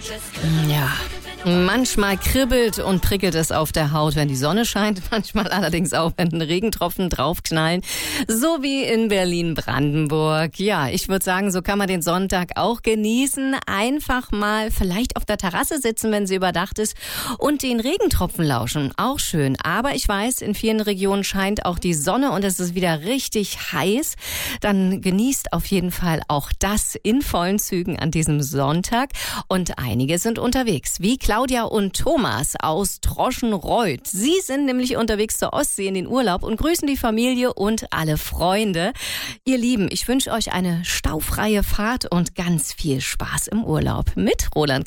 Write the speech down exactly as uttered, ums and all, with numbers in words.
Ja, manchmal kribbelt und prickelt es auf der Haut, wenn die Sonne scheint, manchmal allerdings auch, wenn Regentropfen draufknallen, so wie in Berlin-Brandenburg. Ja, ich würde sagen, so kann man den Sonntag auch genießen. Einfach mal vielleicht auf der Terrasse sitzen, wenn sie überdacht ist, und den Regentropfen lauschen. Auch schön. Aber ich weiß, in vielen Regionen scheint auch die Sonne und es ist wieder richtig heiß. Dann genießt auf jeden Fall auch das in vollen Zügen an diesem Sonntag. Und einige sind unterwegs, wie Claudia und Thomas aus Troschenreuth. Sie sind nämlich unterwegs zur Ostsee in den Urlaub und grüßen die Familie und alle Freunde. Ihr Lieben, ich wünsche euch eine staufreie Fahrt und ganz viel Spaß im Urlaub mit Roland